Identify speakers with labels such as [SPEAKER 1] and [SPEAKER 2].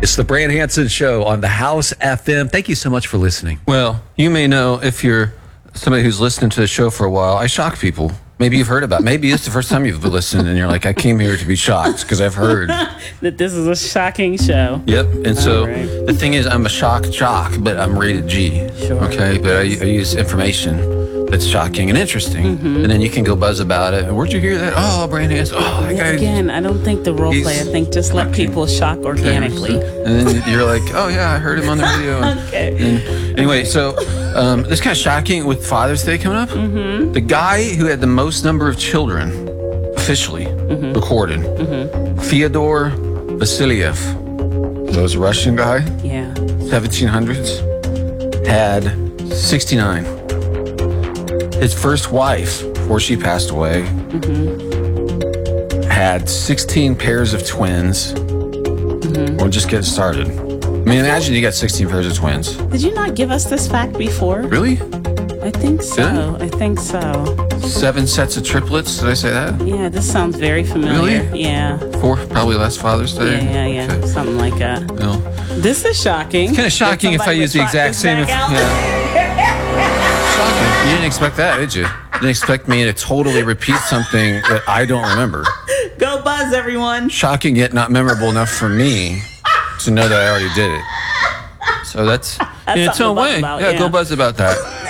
[SPEAKER 1] It's the Brand Hanson Show on the House FM. Thank you so much for listening.
[SPEAKER 2] Well, you may know if you're somebody who's listening to the show for a while, I shock people. Maybe you've heard about it. Maybe it's the first time you've listened and you're like, I came here to be shocked because I've heard
[SPEAKER 3] that this is a shocking show.
[SPEAKER 2] Yep. And so
[SPEAKER 3] right.
[SPEAKER 2] The thing is, I'm a shock jock, but I'm rated G.
[SPEAKER 3] Sure.
[SPEAKER 2] Okay. But I use information that's shocking and interesting. And then you can go buzz about it. Where'd you hear that? Oh, Brand Hanson. Oh, that guy.
[SPEAKER 3] Again, I don't think the role play. I think just let people shock organically.
[SPEAKER 2] And then you're like, oh, yeah, I heard him on the radio.
[SPEAKER 3] Okay.
[SPEAKER 2] And anyway, so this kind of shocking with Father's Day coming up. The guy who had the most number of children officially recorded, Fyodor Vasilyev, that was a Russian guy,
[SPEAKER 3] Yeah.
[SPEAKER 2] 1700s, had 69. His first wife, before she passed away, had 16 pairs of twins. We're just getting started. I mean, imagine you got 16 pairs of twins.
[SPEAKER 3] Did you not give us this fact before?
[SPEAKER 2] Really?
[SPEAKER 3] I think so.
[SPEAKER 2] Did
[SPEAKER 3] I think so.
[SPEAKER 2] 7 sets of triplets? Did I say that?
[SPEAKER 3] Yeah, this sounds very familiar.
[SPEAKER 2] Really?
[SPEAKER 3] Yeah.
[SPEAKER 2] 4, probably last Father's Day.
[SPEAKER 3] Yeah.
[SPEAKER 2] Okay.
[SPEAKER 3] Something like that.
[SPEAKER 2] Well,
[SPEAKER 3] This is shocking.
[SPEAKER 2] it's kind of shocking if I use the exact same. Shocking. You didn't expect that, did you? You didn't expect me to totally repeat something that I don't remember.
[SPEAKER 3] Go Buzz, everyone.
[SPEAKER 2] Shocking yet not memorable enough for me to know that I already did it. So that's in its
[SPEAKER 3] something
[SPEAKER 2] own
[SPEAKER 3] to buzz
[SPEAKER 2] way.
[SPEAKER 3] about,
[SPEAKER 2] Yeah,
[SPEAKER 3] yeah.
[SPEAKER 2] go buzz about that.